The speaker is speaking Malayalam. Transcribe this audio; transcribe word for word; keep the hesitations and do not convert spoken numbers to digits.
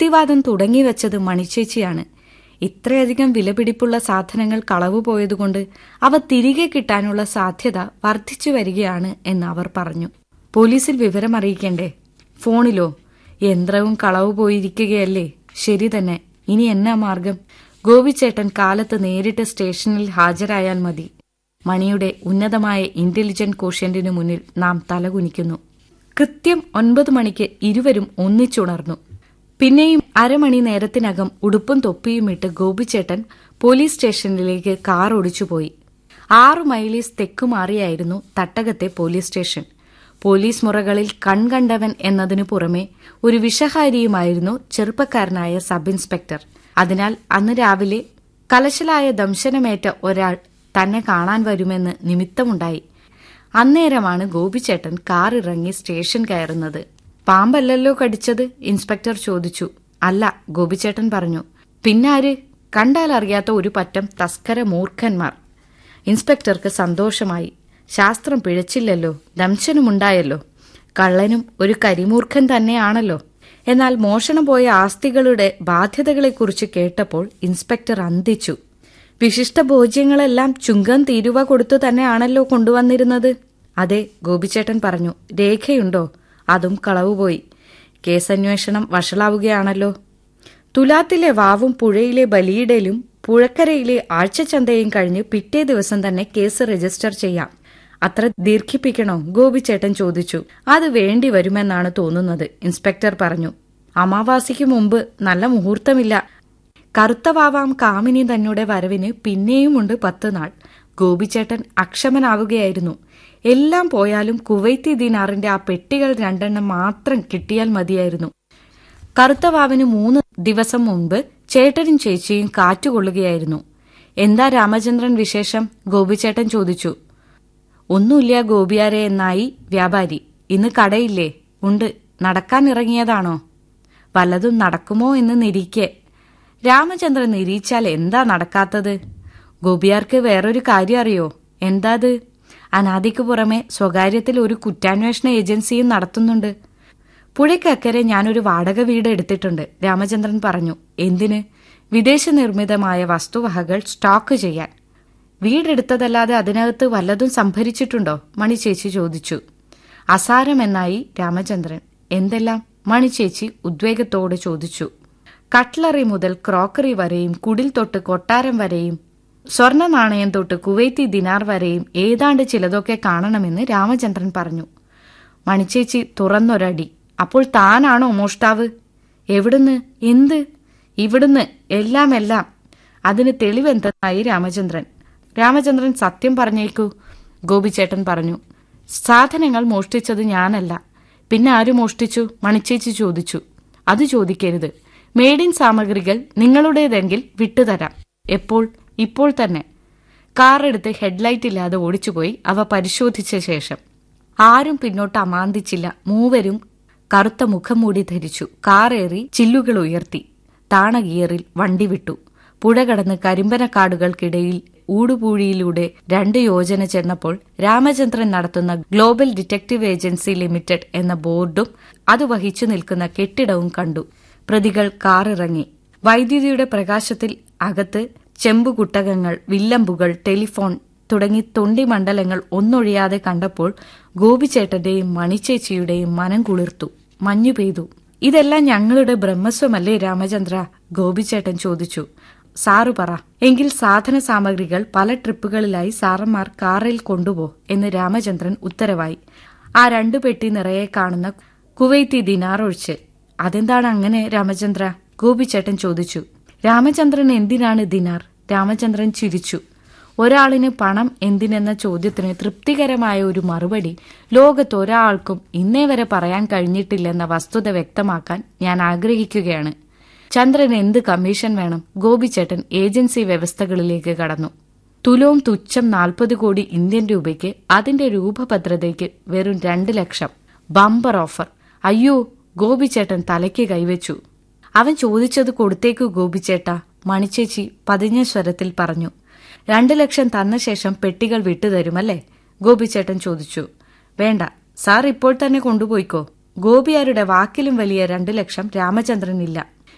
യുക്തിവാദം തുടങ്ങിവെച്ചത് മണിച്ചേച്ചിയാണ്. ഇത്രയധികം വിലപിടിപ്പുള്ള സാധനങ്ങൾ കളവുപോയതുകൊണ്ട് അവ തിരികെ കിട്ടാനുള്ള സാധ്യത വർദ്ധിച്ചു വരികയാണ് എന്ന് അവർ പറഞ്ഞു. പോലീസിൽ വിവരമറിയിക്കണ്ടേ? ഫോണിലോ? യന്ത്രവും കളവ് പോയിരിക്കുകയല്ലേ? ശരി തന്നെ. ഇനി എന്നാ മാർഗം? ഗോപിച്ചേട്ടൻ കാലത്ത് നേരിട്ട് സ്റ്റേഷനിൽ ഹാജരായാൽ മതി. മണിയുടെ ഉന്നതമായ ഇന്റലിജന്റ് കോഷ്യന്റിനു മുന്നിൽ നാം തലകുനിക്കുന്നു. കൃത്യം ഒൻപത് മണിക്ക് ഇരുവരും ഒന്നിച്ചുണർന്നു. പിന്നെയും അരമണി നേരത്തിനകം ഉടുപ്പും തൊപ്പിയുമിട്ട് ഗോപിച്ചേട്ടൻ പോലീസ് സ്റ്റേഷനിലേക്ക് കാർ ഓടിച്ചുപോയി. ആറു മൈലീസ് തെക്കുമാറിയായിരുന്നു തട്ടകത്തെ പോലീസ് സ്റ്റേഷൻ. പോലീസ് മുറകളിൽ കൺകണ്ടവൻ എന്നതിനു പുറമെ ഒരു വിഷഹാരിയുമായിരുന്നു ചെറുപ്പക്കാരനായ സബ് ഇൻസ്പെക്ടർ. അതിനാൽ അന്ന് രാവിലെ കലശലായ ദംശനമേറ്റ ഒരാൾ തന്നെ കാണാൻ വരുമെന്ന് നിമിത്തമുണ്ടായി. അന്നേരമാണ് ഗോപിച്ചേട്ടൻ കാറിറങ്ങി സ്റ്റേഷൻ കയറുന്നത്. പാമ്പല്ലല്ലോ കടിച്ചത്? ഇൻസ്പെക്ടർ ചോദിച്ചു. അല്ല, ഗോപിച്ചേട്ടൻ പറഞ്ഞു. പിന്നാര്? കണ്ടാലറിയാത്ത ഒരു പറ്റം തസ്കര മൂർഖന്മാർ. ഇൻസ്പെക്ടർക്ക് സന്തോഷമായി. ശാസ്ത്രം പിഴച്ചില്ലല്ലോ, ദംശനമുണ്ടായല്ലോ. കള്ളനും ഒരു കരിമൂർഖൻ തന്നെയാണല്ലോ. എന്നാൽ മോഷണം പോയ ആസ്തികളുടെ ബാധ്യതകളെക്കുറിച്ച് കേട്ടപ്പോൾ ഇൻസ്പെക്ടർ അന്തിച്ചു. വിശിഷ്ട ഭോജ്യങ്ങളെല്ലാം ചുങ്കം തീരുവ കൊടുത്തു തന്നെയാണല്ലോ കൊണ്ടുവന്നിരുന്നത്. അതെ, ഗോപിച്ചേട്ടൻ പറഞ്ഞു. രേഖയുണ്ടോ? അതും കളവുപോയി. കേസന്വേഷണം വഷളാവുകയാണല്ലോ. തുലാത്തിലെ വാവും പുഴയിലെ ബലിയിടലും പുഴക്കരയിലെ ആഴ്ചച്ചന്തയും കഴിഞ്ഞ് പിറ്റേ ദിവസം തന്നെ കേസ് രജിസ്റ്റർ ചെയ്യാം. അത്ര ദീർഘിപ്പിക്കണോ? ഗോപിച്ചേട്ടൻ ചോദിച്ചു. അത് വേണ്ടി വരുമെന്നാണ് തോന്നുന്നത്, ഇൻസ്പെക്ടർ പറഞ്ഞു. അമാവാസിക്ക് മുമ്പ് നല്ല മുഹൂർത്തമില്ല. കറുത്തവാവാം കാമിനി തന്നെ വരവിന് പിന്നെയുമുണ്ട് പത്ത് നാൾ. ഗോപിച്ചേട്ടൻ അക്ഷമനാവുകയായിരുന്നു. എല്ലാം പോയാലും കുവൈത്തി ദിനാറിന്റെ ആ പെട്ടികൾ രണ്ടെണ്ണം മാത്രം കിട്ടിയാൽ മതിയായിരുന്നു. കറുത്തവാവിന് മൂന്ന് ദിവസം മുമ്പ് ചേട്ടനും ചേച്ചിയും കാറ്റുകൊള്ളുകയായിരുന്നു. എന്താ രാമചന്ദ്രൻ വിശേഷം? ഗോപിച്ചേട്ടൻ ചോദിച്ചു. ഒന്നുമില്ല ഗോപിയാരെ എന്നായി വ്യാപാരി. ഇന്ന് കടയില്ലേ? ഉണ്ട്. നടക്കാനിറങ്ങിയതാണോ? വല്ലതും നടക്കുമോ എന്ന് നിരീക്കെ. രാമചന്ദ്രൻ നിരീച്ചാൽ എന്താ നടക്കാത്തത്? ഗോപിയാർക്ക് വേറൊരു കാര്യം അറിയോ? എന്താത്? അനാദിക്ക് പുറമെ സ്വകാര്യത്തിൽ ഒരു കുറ്റാന്വേഷണ ഏജൻസിയും നടത്തുന്നുണ്ട്. പുഴയ്ക്കക്കരെ ഞാനൊരു വാടക വീട് എടുത്തിട്ടുണ്ട്, രാമചന്ദ്രൻ പറഞ്ഞു. എന്തിന്? വിദേശ നിർമ്മിതമായ വസ്തുവകകൾ സ്റ്റോക്ക് ചെയ്യാൻ. വീടെടുത്തതല്ലാതെ അതിനകത്ത് വല്ലതും സംഭരിച്ചിട്ടുണ്ടോ? മണിച്ചേച്ചി ചോദിച്ചു. അസാരമെന്നായി രാമചന്ദ്രൻ. എന്തെല്ലാം? മണിച്ചേച്ചി ഉദ്വേഗത്തോട് ചോദിച്ചു. കട്ട്ലറി മുതൽ ക്രോക്കറി വരെയും കുടിൽ തൊട്ട് കൊട്ടാരം വരെയും സ്വർണ്ണ നാണയം തൊട്ട് കുവൈത്തി ദിനാർ വരെയും ഏതാണ്ട് ചിലതൊക്കെ കാണണമെന്ന് രാമചന്ദ്രൻ പറഞ്ഞു. മണിച്ചേച്ചി തുറന്നൊരടി. അപ്പോൾ താനാണോ മോഷ്ടാവ്? എവിടുന്ന്? എന്ത്? ഇവിടുന്ന്. എല്ലാം എല്ലാം. അതിന് തെളിവെന്തെന്നായി രാമചന്ദ്രൻ. രാമചന്ദ്രൻ സത്യം പറഞ്ഞേക്കൂ, ഗോപിച്ചേട്ടൻ പറഞ്ഞു. സാധനങ്ങൾ മോഷ്ടിച്ചത് ഞാനല്ല. പിന്നെ ആര് മോഷ്ടിച്ചു? മണിച്ചേച്ചി ചോദിച്ചു. അത് ചോദിക്കരുത്. മേഡിൻ സാമഗ്രികൾ നിങ്ങളുടേതെങ്കിൽ വിട്ടുതരാം. എപ്പോൾ? ഇപ്പോൾ തന്നെ. കാറെടുത്ത് ഹെഡ്ലൈറ്റ് ഇല്ലാതെ ഓടിച്ചുപോയി അവ പരിശോധിച്ച ശേഷം. ആരും പിന്നോട്ട് അമാന്തിച്ചില്ല. മൂവരും കറുത്ത മുഖംമൂടി ധരിച്ചു. കാറേറി ചില്ലുകൾ ഉയർത്തി. താണ ഗിയറിൽ വണ്ടി വിട്ടു. പുഴ കടന്ന് കരിമ്പനക്കാടുകൾക്കിടയിൽ ഊടുപൂഴിയിലൂടെ രണ്ട് യോജന ചെന്നപ്പോൾ രാമചന്ദ്രൻ നടത്തുന്ന ഗ്ലോബൽ ഡിറ്റക്റ്റീവ് ഏജൻസി ലിമിറ്റഡ് എന്ന ബോർഡും അത് വഹിച്ചു നിൽക്കുന്ന കെട്ടിടവും കണ്ടു. പ്രതികൾ കാറിറങ്ങി. വൈദ്യുതിയുടെ പ്രകാശത്തിൽ അകത്ത് ചെമ്പുകുട്ടകങ്ങൾ, വില്ലമ്പുകൾ, ടെലിഫോൺ തുടങ്ങി തൊണ്ടിമണ്ഡലങ്ങൾ ഒന്നൊഴിയാതെ കണ്ടപ്പോൾ ഗോപിച്ചേട്ടന്റെയും മണിച്ചേച്ചിയുടെയും മനം കുളിർത്തു. മഞ്ഞു പെയ്തു. ഇതെല്ലാം ഞങ്ങളുടെ ബ്രഹ്മസ്വമല്ലേ രാമചന്ദ്ര? ഗോപിച്ചേട്ടൻ ചോദിച്ചു. സാറു പറ. എങ്കിൽ സാധന സാമഗ്രികൾ പല ട്രിപ്പുകളിലായി സാറന്മാർ കാറിൽ കൊണ്ടുപോ എന്ന് രാമചന്ദ്രൻ ഉത്തരവായി. ആ രണ്ടു പെട്ടി നിറയെ കാണുന്ന കുവൈത്തി ദിനാർ ഒഴിച്ച്. അതെന്താണ് അങ്ങനെ രാമചന്ദ്ര? ഗോപിച്ചേട്ടൻ ചോദിച്ചു. രാമചന്ദ്രൻ എന്തിനാണ് ദിനാർ? രാമചന്ദ്രൻ ചിരിച്ചു. ഒരാളിന് പണം എന്തിനെന്ന ചോദ്യത്തിന് തൃപ്തികരമായ ഒരു മറുപടി ലോകത്തൊരാൾക്കും ഇന്നേ വരെ പറയാൻ കഴിഞ്ഞിട്ടില്ലെന്ന വസ്തുത വ്യക്തമാക്കാൻ ഞാൻ ആഗ്രഹിക്കുകയാണ്. ചന്ദ്രൻ എന്ത് കമ്മീഷൻ വേണം? ഗോപിച്ചേട്ടൻ ഏജൻസി വ്യവസ്ഥകളിലേക്ക് കടന്നു. തുലോം തുച്ഛം നാൽപ്പത് കോടി ഇന്ത്യൻ രൂപയ്ക്ക് അതിന്റെ രൂപഭദ്രതയ്ക്ക് വെറും രണ്ട് ലക്ഷം. Bumper offer. അയ്യോ! ഗോപിച്ചേട്ടൻ തലയ്ക്ക് കൈവച്ചു. അവൻ ചോദിച്ചത് കൊടുത്തേക്കു ഗോപിച്ചേട്ടാ, മണിച്ചേച്ചി പതിഞ്ഞ സ്വരത്തിൽ പറഞ്ഞു. രണ്ടു ലക്ഷം തന്ന ശേഷം പെട്ടികൾ വിട്ടുതരുമല്ലേ? ഗോപിച്ചേട്ടൻ ചോദിച്ചു. വേണ്ട, സാർ ഇപ്പോൾ തന്നെ കൊണ്ടുപോയിക്കോ. ഗോപിയാരുടെ വാക്കിലും വലിയ രണ്ടു ലക്ഷം രാമചന്ദ്രനില്ല.